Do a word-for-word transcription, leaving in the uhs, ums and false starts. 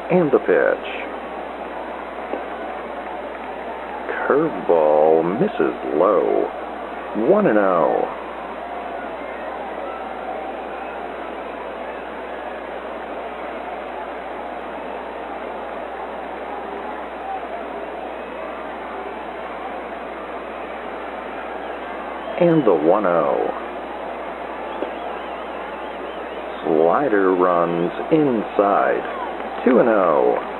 And the pitch. Curveball misses low. one and oh. And the one oh. Slider runs inside. two and oh.